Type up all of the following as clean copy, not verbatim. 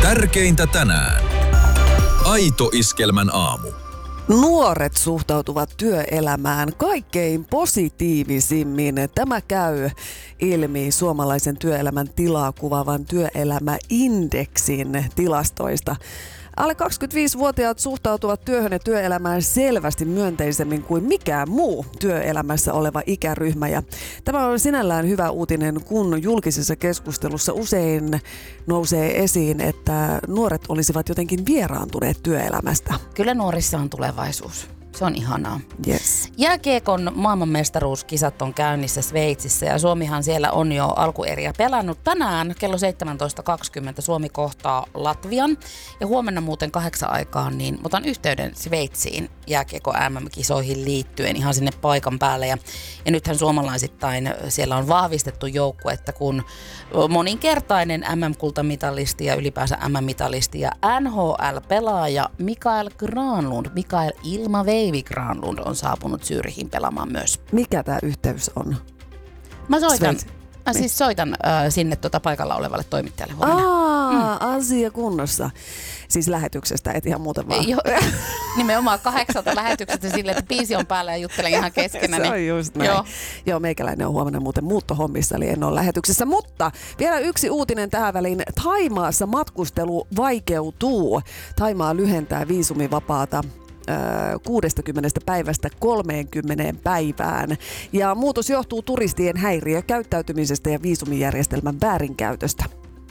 Tärkeintä tänään. Aito Iskelmän aamu. Nuoret suhtautuvat työelämään kaikkein positiivisimmin. Tämä käy ilmi suomalaisen työelämän tilaa kuvaavan työelämäindeksin tilastoista. Alle 25-vuotiaat suhtautuvat työhön ja työelämään selvästi myönteisemmin kuin mikään muu työelämässä oleva ikäryhmä. Ja tämä on sinällään hyvä uutinen, kun julkisessa keskustelussa usein nousee esiin, että nuoret olisivat jotenkin vieraantuneet työelämästä. Kyllä nuorissa on tulevaisuus. Se on ihanaa. Yes. Jääkiekon maailmanmestaruuskisat on käynnissä Sveitsissä ja Suomihan siellä on jo alkueriä pelannut. Tänään kello 17.20 Suomi kohtaa Latvian ja huomenna muuten 8 aikaan niin otan yhteyden Sveitsiin jääkiekon MM-kisoihin liittyen ihan sinne paikan päälle. Ja nythän suomalaisittain siellä on vahvistettu joukkue, että kun moninkertainen MM-kultamitalisti ja ylipäänsä MM-mitalisti ja NHL-pelaaja Mikael Ilma-Veivi Granlund on saapunut Zürichiin pelaamaan myös. Mikä tämä yhteys on? Mä soitan sinne paikalla olevalle toimittajalle huomenna. Asia kunnossa. Siis lähetyksestä, et ihan muuten vaan. Nimenomaan 8 lähetyksestä sille, että biisi on päällä ja juttelen ihan keskenäni. Se on just näin. Joo, meikäläinen on huomenna muuten muuttohommissa, eli en ole lähetyksessä. Mutta vielä yksi uutinen tähän väliin. Thaimaassa matkustelu vaikeutuu. Thaimaa lyhentää viisumivapaata 60 päivästä 30 päivään. Ja muutos johtuu turistien häiriökäyttäytymisestä ja viisumijärjestelmän väärinkäytöstä.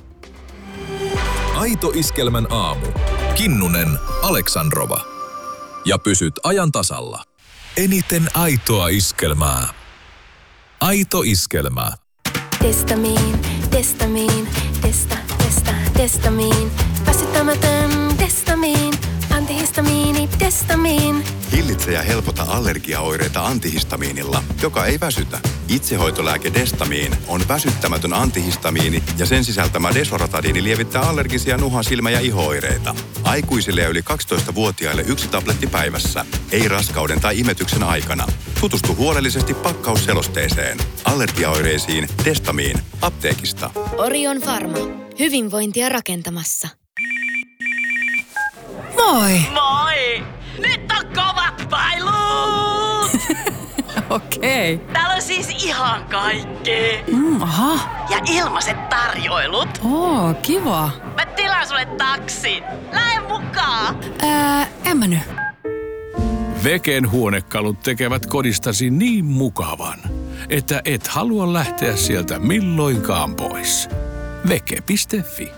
Aito Iskelmän aamu. Kinnunen, Aleksandrova. Ja pysyt ajan tasalla. Eniten aitoa iskelmää. Aito Iskelmä. Testamiin, testamiin. Väsyttämätön testamiin. Antihistamiini, testamiin. Hillitse ja helpota allergiaoireita antihistamiinilla, joka ei väsytä. Itsehoitolääke Destamiin on väsyttämätön antihistamiini ja sen sisältämä desloratadiini lievittää allergisia nuha-, silmä- ja iho-oireita. Aikuisille ja yli 12-vuotiaille 1 tabletti päivässä. Ei raskauden tai imetyksen aikana. Tutustu huolellisesti pakkausselosteeseen. Allergiaoireisiin Destamiin. Apteekista. Orion Pharma. Hyvinvointia rakentamassa. Moi! Moi! Nyt on kovat pailut! Okei. Okay. Täällä on siis ihan kaikkea. Aha. Ja ilmaiset tarjoilut. Oo, kiva. Mä tilaan sulle taksin. Lähde mukaan. En mä nyt. Veken huonekalut tekevät kodistasi niin mukavan, että et halua lähteä sieltä milloinkaan pois. Veke.fi.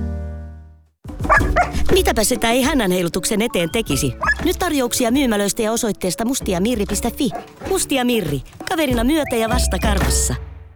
Mitäpä sitä ei hännänheilutuksen eteen tekisi? Nyt tarjouksia myymälöistä ja osoitteesta mustiamirri.fi. Mustia Mirri. Kaverina myötä ja vasta karvassa.